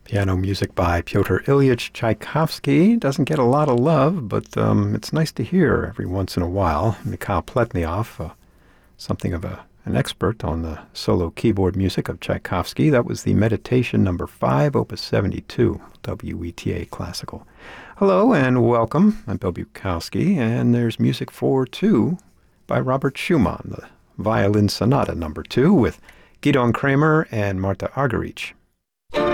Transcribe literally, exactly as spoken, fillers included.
Piano music by Pyotr Ilyich Tchaikovsky. Doesn't get a lot of love, but um, it's nice to hear every once in a while. Mikhail Pletnyov, uh, something of a, an expert on the solo keyboard music of Tchaikovsky. That was the Meditation number five, Opus seventy-two, W E T A Classical. Hello and welcome. I'm Bill Bukowski, and there's music for two by Robert Schumann, the Violin Sonata number two with Gidon Kremer and Marta Argerich.